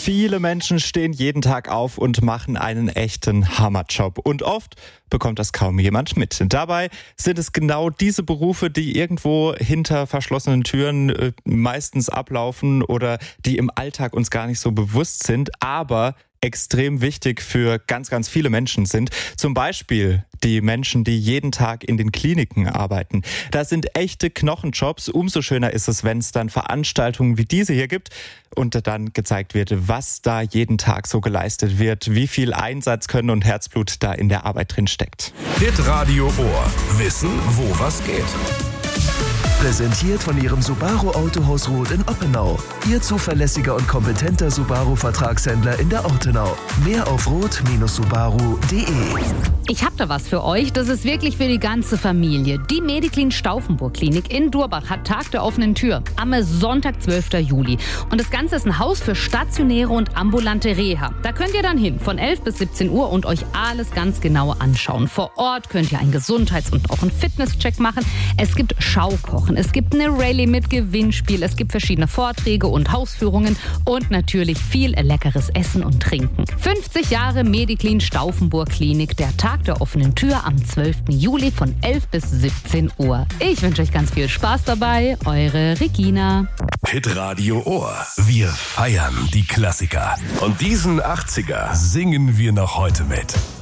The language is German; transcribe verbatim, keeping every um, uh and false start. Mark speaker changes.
Speaker 1: Viele Menschen stehen jeden Tag auf und machen einen echten Hammerjob. Und oft bekommt das kaum jemand mit. Dabei sind es genau diese Berufe, die irgendwo hinter verschlossenen Türen äh, meistens ablaufen oder die im Alltag uns gar nicht so bewusst sind, aber extrem wichtig für ganz, ganz viele Menschen sind. Zum Beispiel die Menschen, die jeden Tag in den Kliniken arbeiten. Das sind echte Knochenjobs. Umso schöner ist es, wenn es dann Veranstaltungen wie diese hier gibt und dann gezeigt wird, was da jeden Tag so geleistet wird, wie viel Einsatz, Können und Herzblut da in der Arbeit drin steckt.
Speaker 2: Hitradio Ohr. Wissen, wo was geht.
Speaker 3: Präsentiert von Ihrem Subaru Autohaus Roth in Oppenau. Ihr zuverlässiger und kompetenter Subaru-Vertragshändler in der Ortenau. Mehr auf roth Bindestrich subaru punkt de.
Speaker 4: Ich hab da was für euch. Das ist wirklich für die ganze Familie. Die Mediclin Stauffenburg Klinik in Durbach hat Tag der offenen Tür am Sonntag, zwölften Juli. Und das Ganze ist ein Haus für stationäre und ambulante Reha. Da könnt ihr dann hin von elf bis siebzehn Uhr und euch alles ganz genau anschauen. Vor Ort könnt ihr einen Gesundheits- und auch einen Fitnesscheck machen. Es gibt Schaukochen, es gibt eine Rallye mit Gewinnspiel, es gibt verschiedene Vorträge und Hausführungen und natürlich viel leckeres Essen und Trinken. fünfzig Jahre Mediclin Stauffenburg Klinik, der Tag der offenen Tür am zwölften Juli von elf bis siebzehn Uhr. Ich wünsche euch ganz viel Spaß dabei. Eure Regina.
Speaker 2: Hitradio Ohr. Wir feiern die Klassiker. Und diesen achtziger singen wir noch heute mit.